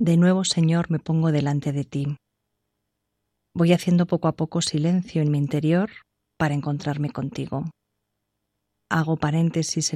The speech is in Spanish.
De nuevo, Señor, me pongo delante de ti. Voy haciendo poco a poco silencio en mi interior para encontrarme contigo. Hago paréntesis